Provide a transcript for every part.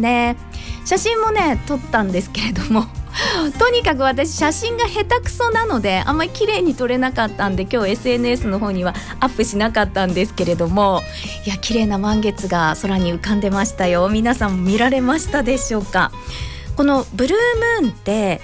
ね。写真もね撮ったんですけれどもとにかく私写真が下手くそなのであんまり綺麗に撮れなかったんで今日 SNS の方にはアップしなかったんですけれども、いや綺麗な満月が空に浮かんでましたよ。皆さん見られましたでしょうか。このブルームーンって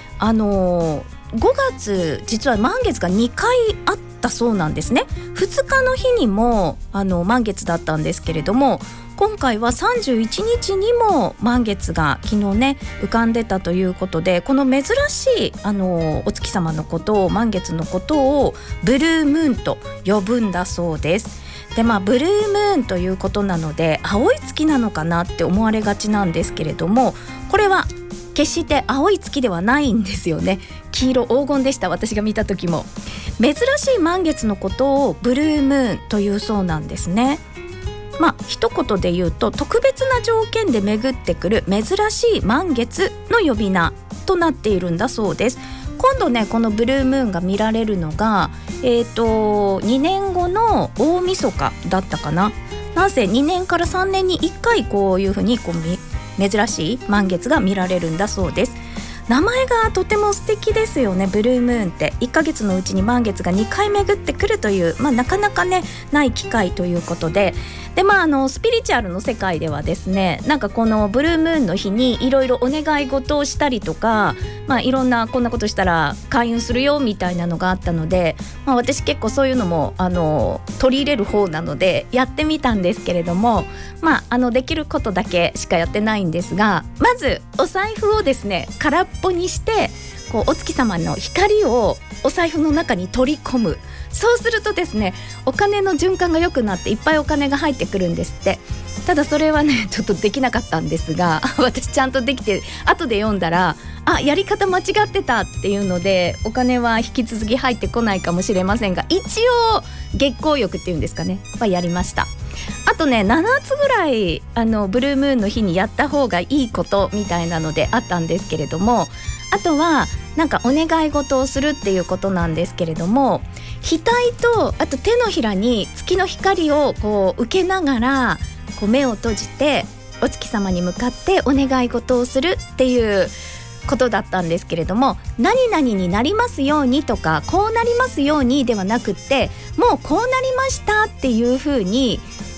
5月実は満月が2回あったそうなんですね。2日の日にも満月だったんですけれども、今回は31日にも満月が昨日ね浮かんでたということで、この珍しいお月様のことを満月のことをブルームーンと呼ぶんだそうです。でブルームーンということなので青い月なのかなって思われがちなんですけれども、これは決して青い月ではないんですよね。黄色黄金でした。私が見た時も珍しい満月のことをブルームーンというそうなんですね。一言で言うと特別な条件で巡ってくる珍しい満月の呼び名となっているんだそうです。今度ねこのブルームーンが見られるのが、2年後の大晦日だったかな。なんせ2年から3年に1回こういうふうに珍しい満月が見られるんだそうです。名前がとても素敵ですよね。ブルームーンって1ヶ月のうちに満月が2回巡ってくるという、なかなかねない機会ということで、スピリチュアルの世界ではですね、なんかこのブルームーンの日にいろいろお願い事をしたりとか、いろんなこんなことしたら開運するよみたいなのがあったので、私結構そういうのも取り入れる方なのでやってみたんですけれども、できることだけしかやってないんですが、まずお財布をですね空っぽにしてお月様の光をお財布の中に取り込む。そうするとですねお金の循環が良くなっていっぱいお金が入ってくるんですって。ただそれはねちょっとできなかったんですが私ちゃんとできて後で読んだらやり方間違ってたっていうのでお金は引き続き入ってこないかもしれませんが、一応月光浴っていうんですかねやりました。あとね7つぐらいブルームーンの日にやった方がいいことみたいなのであったんですけれども、あとはなんかお願い事をするっていうことなんですけれども、額とあと手のひらに月の光を受けながら目を閉じてお月様に向かってお願い事をするっていうことだったんですけれども、何々になりますようにとかこうなりますようにではなくって、もうこうなりましたっていうふうに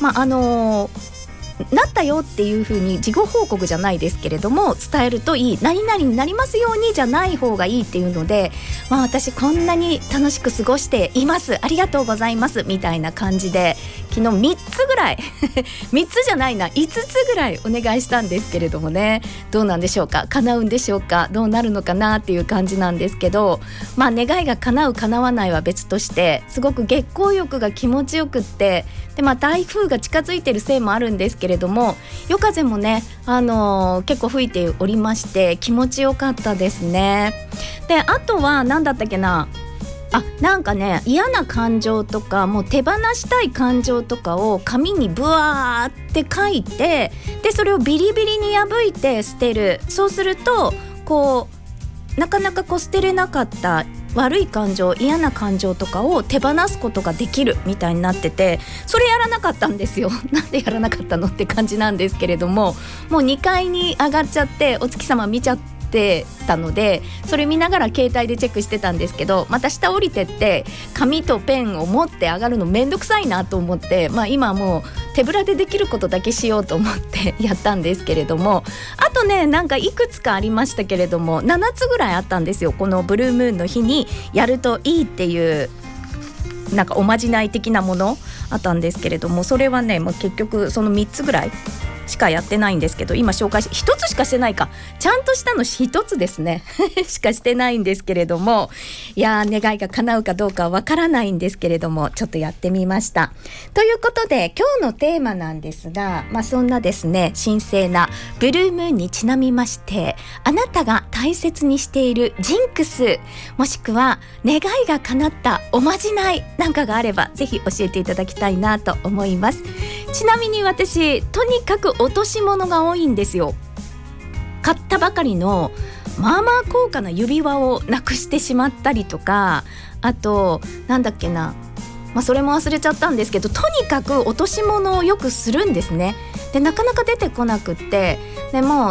なったよっていう風に事後報告じゃないですけれども伝えるといい。何々になりますようにじゃない方がいいっていうので、私こんなに楽しく過ごしています、ありがとうございますみたいな感じで昨日3つぐらい3つじゃないな5つぐらいお願いしたんですけれどもね、どうなんでしょうか、叶うんでしょうか、どうなるのかなっていう感じなんですけど、願いが叶う叶わないは別としてすごく月光浴が気持ちよくって、で台風が近づいてるせいもあるんですけれども夜風もね、結構吹いておりまして気持ちよかったですね。であとは何だったっけな、なんかね嫌な感情とかもう手放したい感情とかを紙にブワーって書いて、でそれをビリビリに破いて捨てる。そうするとなかなか捨てれなかった悪い感情、嫌な感情とかを手放すことができるみたいになってて、それやらなかったんですよ。なんでやらなかったのって感じなんですけれども、もう2階に上がっちゃってお月様見ちゃってたので、それ見ながら携帯でチェックしてたんですけど、また下降りてって紙とペンを持って上がるのめんどくさいなと思って、今もう手ぶらでできることだけしようと思ってやったんですけれども、あとねなんかいくつかありましたけれども7つぐらいあったんですよ。このブルームーンの日にやるといいっていうなんかおまじない的なものあったんですけれども、それはね結局その3つぐらいしかやってないんですけど、今紹介し1つしかしてないか、ちゃんとしたの1つですねしかしてないんですけれども、いや願いが叶うかどうかはわからないんですけれどもちょっとやってみました。ということで今日のテーマなんですが、そんなですね神聖なブルームーンにちなみまして、あなたが大切にしているジンクス、もしくは願いが叶ったおまじないなんかがあればぜひ教えていただきたいなと思います。ちなみに私とにかく落とし物が多いんですよ。買ったばかりの高価な指輪をなくしてしまったりとか、あとなんだっけな、それも忘れちゃったんですけど、とにかく落とし物をよくするんですね。でなかなか出てこなくって、でも